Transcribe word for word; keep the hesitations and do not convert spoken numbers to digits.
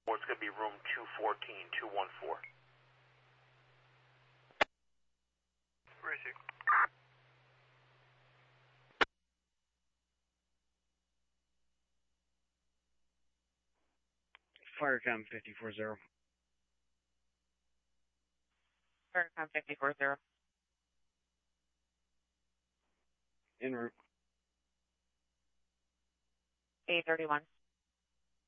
It's going to be room two fourteen, two one four. Racing. Firecom fifty-four zero. Firecom fifty-four zero. En route. A thirty-one.